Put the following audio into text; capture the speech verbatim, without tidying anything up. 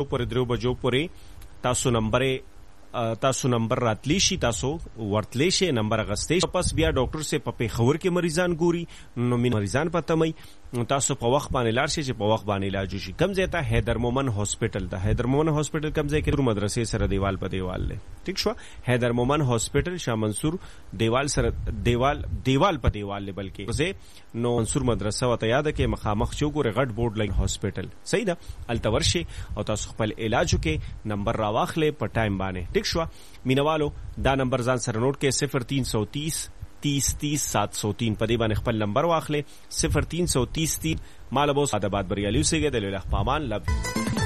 پر درو بجو پورې تاسو نمبر تاسو نمبر راتلی شي تاسو ورتلی شي نمبر غستې پس بیا ډاکټر سے په پیښور کې مریضان ګوري نو مين مریضان پته مي تاسو په وخت باندې لاړ شئ چې په وخت باندې علاج وشي. کم ځای ته حیدر مومن هاسپټل ده. حیدر مومن هاسپټل کم ځای کې مدرسې سره دیوال په دیوال لې ٹھیک شو. حیدر مومن هاسپټل شاه منصور دیوال سره دیوال دیوال په دیوال لې بلکې زه نو منصور مدرسه وته یاد کې مخامخ چو ګوره غټ بورډ لګ هاسپټل صحیح ده التورشي او تاسو خپل علاج کې نمبر راواخلې په ټایم باندې ٹھیک شو. مینوالو دا نمبر ځان سره نوٹ کې صفر تین سو تیس تیس تیس سات سو تین په دې باندې خپل نمبر واخلې صفر تین سو تیس تین مال بوس آداباد بریالیو سیګه د لوی پامان لب